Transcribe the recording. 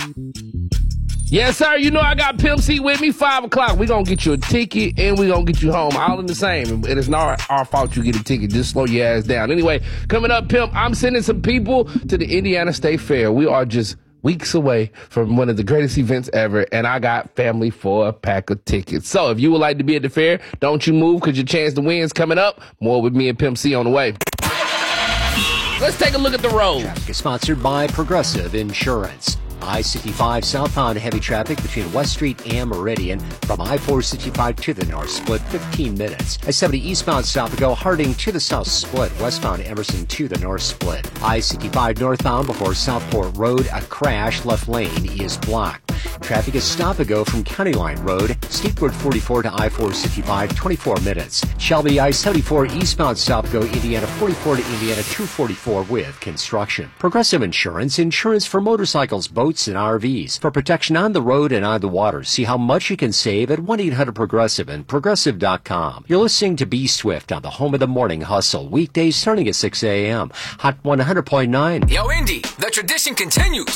Yes, sir. You know I got Pimp C with me. 5 o'clock. We're going to get you a ticket and we're going to get you home. All in the same. And it's not our fault you get a ticket. Just slow your ass down. Anyway, coming up, Pimp, I'm sending some people to the Indiana State Fair. We are just weeks away from one of the greatest events ever, and I got family for a pack of tickets. So if you would like to be at the fair, don't you move because your chance to win is coming up. More with me and Pimp C on the way. Let's take a look at the road. Traffic is sponsored by Progressive Insurance. I-65 southbound heavy traffic between West Street and Meridian. From I-465 to the north split, 15 minutes. I-70 eastbound south go Harding to the south split. Westbound Emerson to the north split. I-65 northbound before Southport Road. A crash, left lane is blocked. Traffic is stop and go from County Line Road. State Road 44 to I-465, 24 minutes. Shelby I-74 eastbound south go Indiana 44 to Indiana 244 with construction. Progressive Insurance, insurance for motorcycles, boats, and RVs. For protection on the road and on the water, see how much you can save at 1-800-PROGRESSIVE and Progressive.com. You're listening to Be Swift on the home of the morning hustle. Weekdays starting at 6 a.m. Hot 100.9. Yo, Indy, the tradition continues.